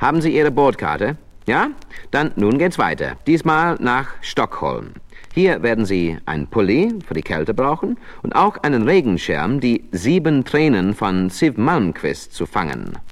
Haben Sie Ihre Bordkarte? Ja? Dann nun geht's weiter. Diesmal nach Stockholm. Hier werden Sie ein Pulli für die Kälte brauchen und auch einen Regenschirm, die 7 Tränen von Siw Malmkvist zu fangen.